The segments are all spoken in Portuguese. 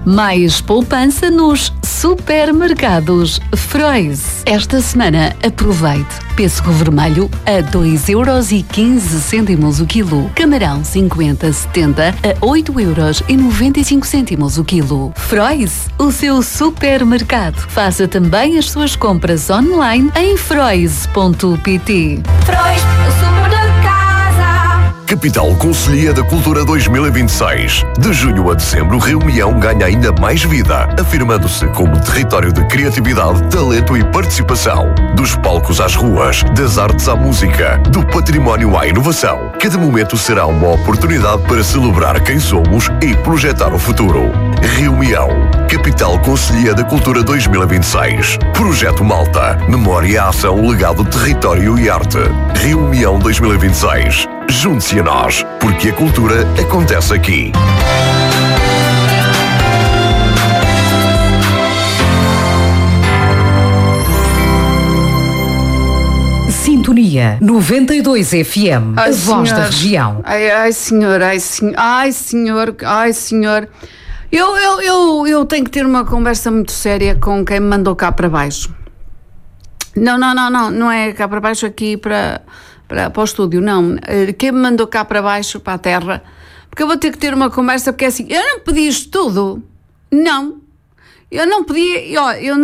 Mais poupança nos supermercados Frois. Esta semana aproveite. Pêssego vermelho a 2,15€ o quilo. Camarão 50-70 a 8,95€ o quilo. Frois, o seu supermercado. Faça também as suas compras online em frois.pt. Frois, o super da casa. Capital Conselhia da Cultura 2026. De junho a dezembro, Rio Maião ganha ainda mais vida, afirmando-se como território de criatividade, talento e participação. Dos palcos às ruas, das artes à música, do património à inovação. Cada momento será uma oportunidade para celebrar quem somos e projetar o futuro. Rio Maião, Capital Conselhia da Cultura 2026. Projeto Malta, Memória, Ação, Legado, Território e Arte. Rio Maião 2026. Junte-se a nós, porque a cultura acontece aqui. Sintonia 92 FM, a voz da região. Ai, senhor. Eu tenho que ter uma conversa muito séria com quem me mandou cá para baixo. Não é cá para baixo aqui para o estúdio, não. Quem me mandou cá para baixo, para a terra, porque eu vou ter que ter uma conversa, porque é assim, eu não pedi isto tudo. Não. Eu não pedi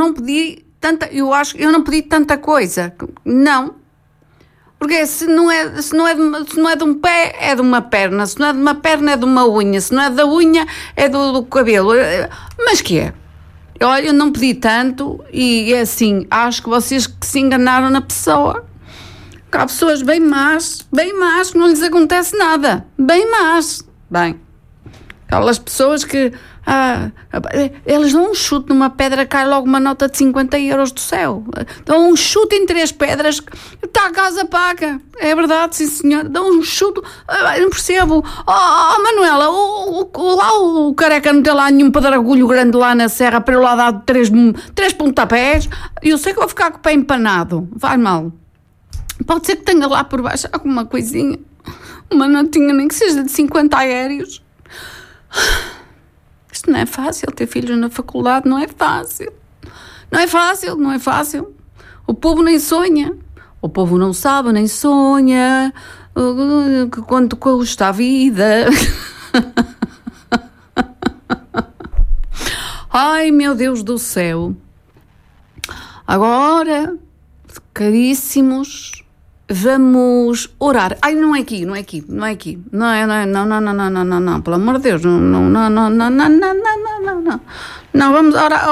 tanta coisa. Não. Porque se não é de um pé, é de uma perna. Se não é de uma perna, é de uma unha. Se não é da unha, é do cabelo. Mas que é? Olha, eu não pedi tanto e é assim, acho que vocês que se enganaram na pessoa. Há pessoas bem más, que não lhes acontece nada. Bem más. Bem, aquelas pessoas que eles dão um chute numa pedra, cai logo uma nota de 50€ do céu. Dão um chute em 3 pedras, está a casa paga. É verdade, sim senhor. Dão um chute, não percebo. Manuela, lá o careca não tem lá nenhum pedregulho grande lá na serra para eu lá dar 3 pontapés. Eu sei que vou ficar com o pé empanado. Vai mal. Pode ser que tenha lá por baixo alguma coisinha, uma notinha, nem que seja de 50 aéreos. Isto não é fácil, ter filhos na faculdade não é fácil. Não é fácil. O povo nem sonha. O povo não sabe nem sonha quanto custa a vida. Ai, meu Deus do céu. Agora, caríssimos, vamos orar. Ai, não é aqui. Não, pelo amor de Deus, não, vamos orar,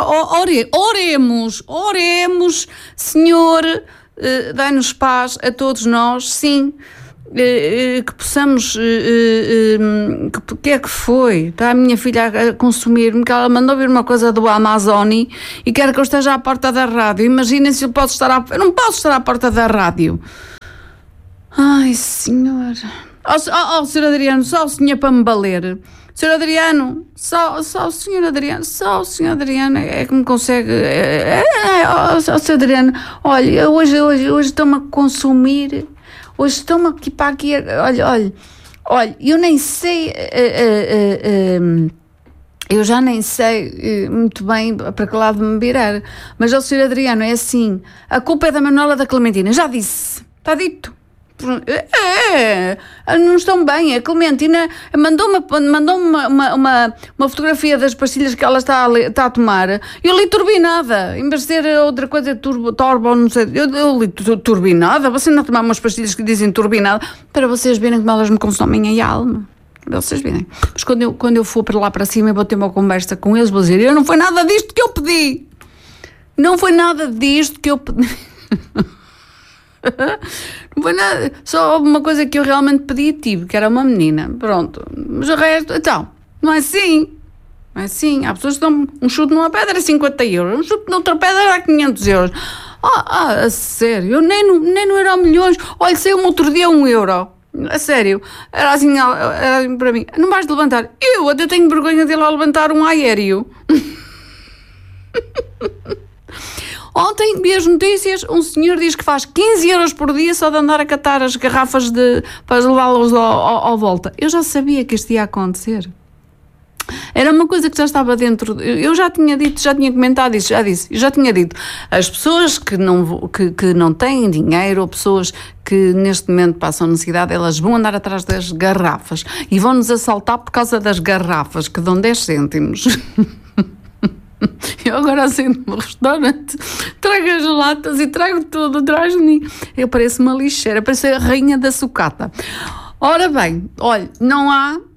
oremos, Senhor, dai-nos paz a todos nós, sim, que possamos, que é que foi? Está a minha filha a consumir-me, que ela mandou vir uma coisa do Amazon e quer que eu esteja à porta da rádio. Imaginem se eu não posso estar à porta da rádio. Ai, senhor. Sr. Adriano, só o senhor para me valer. Sr. Adriano, só o senhor Adriano é que me consegue. Sr. Adriano, olha, hoje estão-me a consumir. Hoje estão-me aqui para aqui. Olha, eu nem sei. Eu já nem sei muito bem para que lado me virar. Mas o Sr. Adriano, é assim. A culpa é da Manuela da Clementina. Já disse. Está dito. Não estão bem. A Clementina mandou-me uma fotografia das pastilhas que ela está a tomar. Eu li turbinada, em vez de ser outra coisa, turbo, não sei. Eu li turbinada. Você não tomar umas pastilhas que dizem turbinada para vocês verem como elas me consomem a alma. Vocês verem. Mas quando eu for para lá para cima, eu vou ter uma conversa com eles, vou dizer: não foi nada disto que eu pedi. Não foi nada disto que eu pedi. Não foi nada, só uma coisa que eu realmente pedi e tive, que era uma menina, pronto, mas o resto, então, não é assim, há pessoas que dão um chute numa pedra a 50€, um chute noutra pedra a 500€, a sério, nem no Euromilhões, olha, saiu-me outro dia €1, a sério, era assim para mim, não vais levantar, eu até tenho vergonha de ir lá levantar um aéreo. Ontem vi as notícias, um senhor diz que faz 15€ por dia só de andar a catar as garrafas para levá-los ao volta. Eu já sabia que isto ia acontecer. Era uma coisa que já estava dentro. Eu já tinha dito, já tinha comentado isso, já tinha dito. As pessoas que não têm dinheiro, ou pessoas que neste momento passam necessidade, elas vão andar atrás das garrafas e vão nos assaltar por causa das garrafas, que dão 10 cêntimos. Eu agora sento no restaurante, trago as latas e trago tudo atrás de mim. Eu pareço uma lixeira, pareço a rainha da sucata. Ora bem, olha, não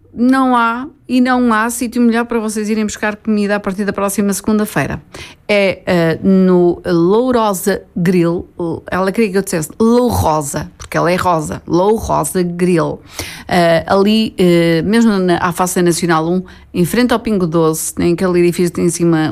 há sítio melhor para vocês irem buscar comida a partir da próxima segunda-feira. É no Lourosa Grill. Ela queria que eu dissesse Lourosa, porque ela é rosa. Lourosa Grill. Ali, mesmo à Face Nacional 1, em frente ao Pingo Doce, tem aquele edifício que tem em cima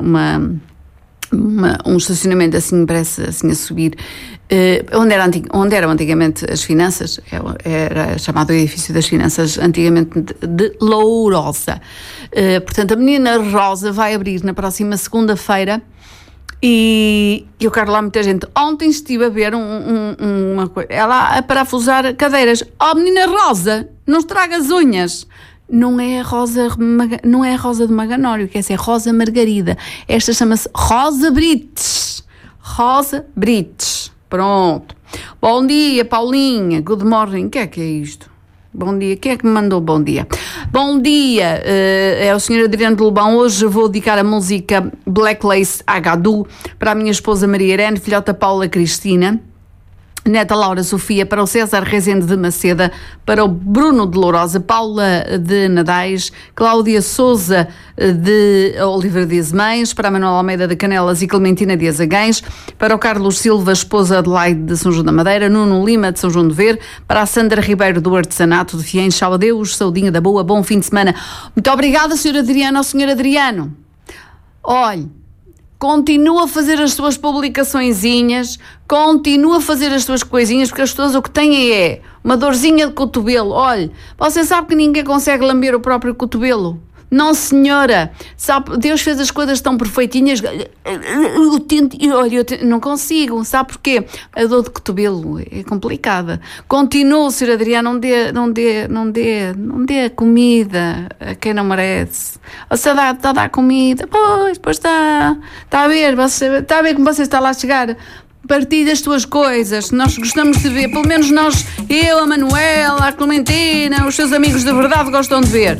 um estacionamento assim, parece assim a subir, onde eram antigamente as finanças, era chamado edifício das finanças antigamente de Lourosa. Portanto, a menina Rosa vai abrir na próxima segunda-feira e eu quero lá muita gente. Ontem estive a ver uma coisa, ela a parafusar cadeiras. Menina Rosa, não estraga as unhas. Não é a Rosa de Maganório, que essa é Rosa Margarida. Esta chama-se Rosa Brites. Rosa Brites. Pronto. Bom dia, Paulinha. Good morning. O que é isto? Bom dia. Quem é que me mandou bom dia? Bom dia. É o Sr. Adriano de Lobão. Hoje vou dedicar a música Black Lace Agadu para a minha esposa Maria Irene, filhota Paula Cristina, neta Laura Sofia, para o César Rezende de Maceda, para o Bruno de Lourosa, Paula de Nadais, Cláudia Souza de Oliveira de Azemães, para a Manuel Almeida de Canelas e Clementina de Azagães, para o Carlos Silva, esposa de Adelaide de São João da Madeira, Nuno Lima de São João de Ver, para a Sandra Ribeiro do Artesanato de Fiens. Tchau, adeus, saudinha da boa, bom fim de semana. Muito obrigada, Sr. Adriano. Ao Sr. Adriano, olhe, continua a fazer as suas publicaçõezinhas, continua a fazer as suas coisinhas, porque as pessoas o que têm é uma dorzinha de cotovelo. Olha, você sabe que ninguém consegue lamber o próprio cotovelo? Não, senhora. Sabe, Deus fez as coisas tão perfeitinhas. Eu não consigo. Sabe porquê? A dor de cotovelo é complicada. Continua, Sr. Adriano, não dê comida a quem não merece. Você está a dar comida. Pois está. Está a ver como você está lá a chegar. Partilha as tuas coisas. Nós gostamos de ver. Pelo menos nós, eu, a Manuela, a Clementina, os seus amigos de verdade gostam de ver.